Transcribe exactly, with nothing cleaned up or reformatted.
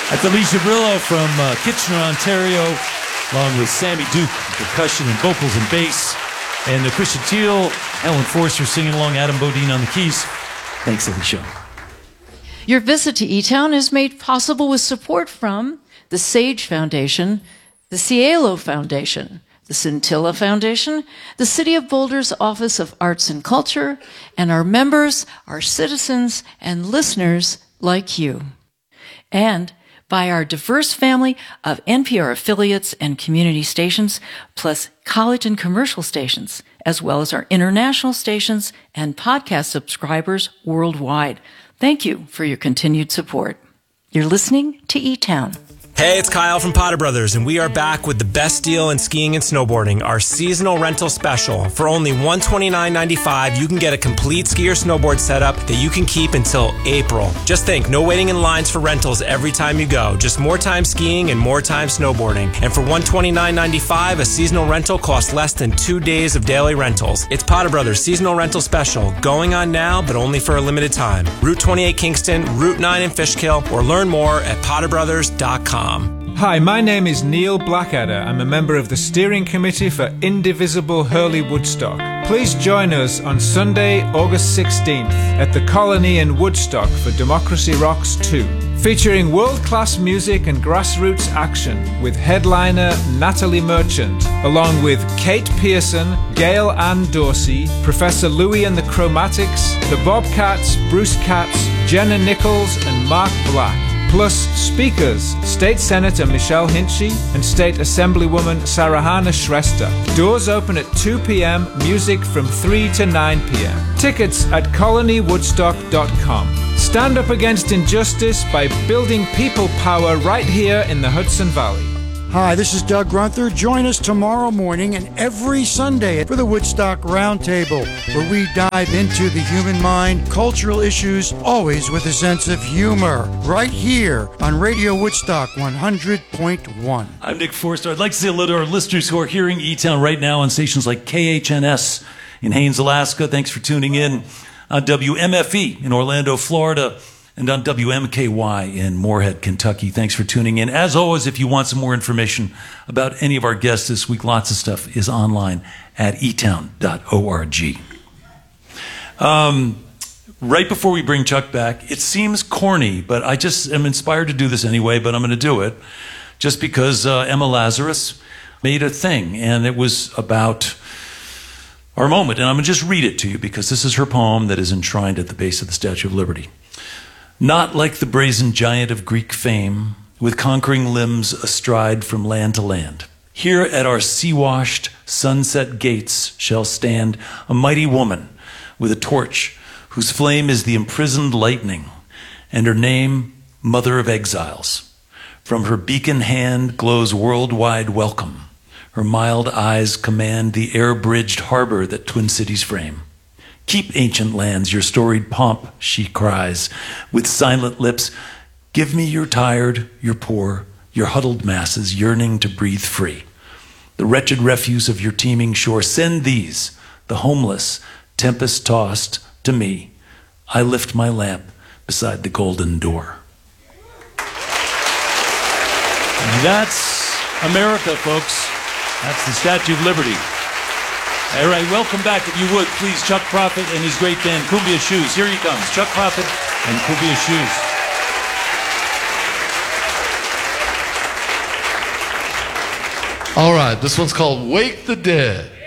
At Felicia Brillo from uh, Kitchener, Ontario, along with Sammy Duke, percussion and vocals and bass, and uh, Christian Teal, Ellen Forster singing along, Adam Bodine on the keys. Thanks, Alicia. Your visit to E-Town is made possible with support from the Sage Foundation, the Cielo Foundation, the Scintilla Foundation, the City of Boulder's Office of Arts and Culture, and our members, our citizens, and listeners like you. And by our diverse family of N P R affiliates and community stations, plus college and commercial stations, as well as our international stations and podcast subscribers worldwide. Thank you for your continued support. You're listening to E-Town. Hey, it's Kyle from Potter Brothers, and we are back with the best deal in skiing and snowboarding, our seasonal rental special. For only one hundred twenty-nine dollars and ninety-five cents, you can get a complete ski or snowboard setup that you can keep until April. Just think, no waiting in lines for rentals every time you go. Just more time skiing and more time snowboarding. And for one hundred twenty-nine dollars and ninety-five cents, a seasonal rental costs less than two days of daily rentals. It's Potter Brothers Seasonal Rental Special, going on now, but only for a limited time. Route twenty-eight Kingston, Route nine in Fishkill, or learn more at potter brothers dot com. Hi, my name is Neil Blackadder. I'm a member of the steering committee for Indivisible Hurley Woodstock. Please join us on Sunday, August sixteenth at the Colony in Woodstock for Democracy Rocks two, featuring world-class music and grassroots action with headliner Natalie Merchant, along with Kate Pearson, Gail Ann Dorsey, Professor Louis and the Chromatics, the Bobcats, Bruce Katz, Jenna Nichols, and Mark Black. Plus speakers, State Senator Michelle Hinchy and State Assemblywoman Sarahana Shrestha. Doors open at two p.m., music from three to nine p.m. Tickets at colony woodstock dot com. Stand up against injustice by building people power right here in the Hudson Valley. Hi, this is Doug Grunther. Join us tomorrow morning and every Sunday for the Woodstock Roundtable, where we dive into the human mind, cultural issues, always with a sense of humor, right here on Radio Woodstock one hundred point one. I'm Nick Forster. I'd like to say hello to our listeners who are hearing E-Town right now on stations like K H N S in Haines, Alaska. Thanks for tuning in. On W M F E in Orlando, Florida, and on W M K Y in Moorhead, Kentucky. Thanks for tuning in. As always, if you want some more information about any of our guests this week, lots of stuff is online at e town dot org. Um, right before we bring Chuck back, it seems corny, but I just am inspired to do this anyway, but I'm going to do it just because uh, Emma Lazarus made a thing, and it was about our moment. And I'm going to just read it to you because this is her poem that is enshrined at the base of the Statue of Liberty. Not like the brazen giant of Greek fame, with conquering limbs astride from land to land. Here at our sea-washed, sunset gates shall stand a mighty woman with a torch whose flame is the imprisoned lightning, and her name, Mother of Exiles. From her beacon hand glows worldwide welcome. Her mild eyes command the air-bridged harbor that Twin Cities frame. Keep, ancient lands, your storied pomp, she cries, with silent lips. Give me your tired, your poor, your huddled masses yearning to breathe free. The wretched refuse of your teeming shore, send these, the homeless, tempest-tossed, to me. I lift my lamp beside the golden door. That's America, folks. That's the Statue of Liberty. All right, welcome back, if you would, please, Chuck Prophet and his great band, Cumbia Shoes. Here he comes, Chuck Prophet and Cumbia Shoes. All right, this one's called Wake the Dead.